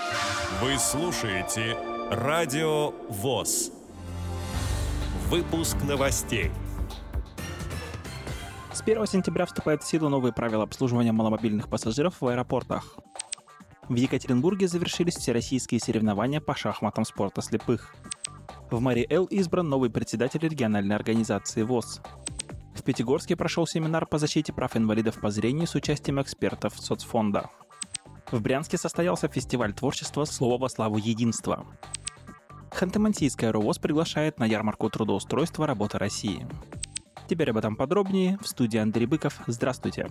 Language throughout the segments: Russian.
Вы слушаете Радио ВОС. Выпуск новостей. С 1 сентября вступают в силу новые правила обслуживания маломобильных пассажиров в аэропортах. В Екатеринбурге завершились всероссийские соревнования по шахматам спорта слепых. В Мари-Эл избран новый председатель региональной организации ВОС. В Пятигорске прошел семинар по защите прав инвалидов по зрению с участием экспертов соцфонда. В Брянске состоялся фестиваль творчества «Слово во славу единства». Ханты-Мансийская РОВОЗ приглашает на ярмарку трудоустройства «Работа России». Теперь об этом подробнее. В студии Андрей Быков. Здравствуйте.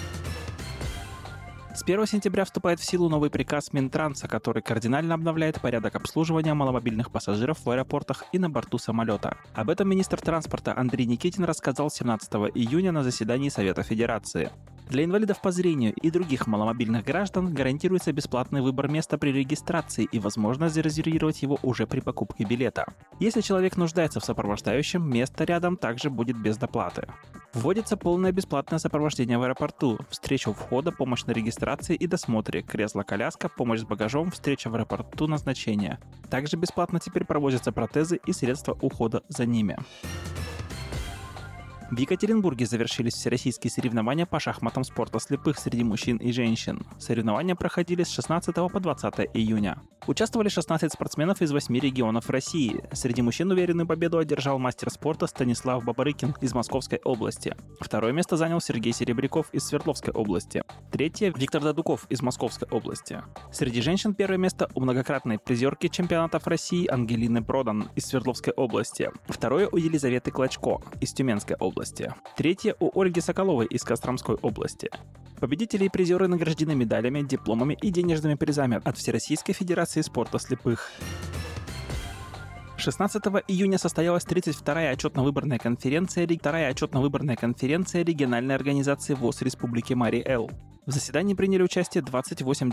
С 1 сентября вступает в силу новый приказ Минтранса, который кардинально обновляет порядок обслуживания маломобильных пассажиров в аэропортах и на борту самолета. Об этом министр транспорта Андрей Никитин рассказал 17 июня на заседании Совета Федерации. Для инвалидов по зрению и других маломобильных граждан гарантируется бесплатный выбор места при регистрации и возможность зарезервировать его уже при покупке билета. Если человек нуждается в сопровождающем, место рядом также будет без доплаты. Вводится полное бесплатное сопровождение в аэропорту, встреча у входа, помощь на регистрации и досмотре, кресло-коляска, помощь с багажом, встреча в аэропорту, назначения. Также бесплатно теперь проводятся протезы и средства ухода за ними. В Екатеринбурге завершились всероссийские соревнования по шахматам спорта слепых среди мужчин и женщин. Соревнования проходили с 16 по 20 июня. Участвовали 16 спортсменов из 8 регионов России. Среди мужчин уверенную победу одержал мастер спорта Станислав Бабарыкин из Московской области. Второе место занял Сергей Серебряков из Свердловской области. Третье – Виктор Дадуков из Московской области. Среди женщин первое место у многократной призерки чемпионатов России Ангелины Продан из Свердловской области. Второе – у Елизаветы Клочко из Тюменской области. Третье у Ольги Соколовой из Костромской области. Победители и призеры награждены медалями, дипломами и денежными призами от Всероссийской Федерации спорта слепых. 16 июня состоялась 32-я отчетно-выборная конференция региональной организации ВОС Республики Мари-Эл. В заседании приняли участие 28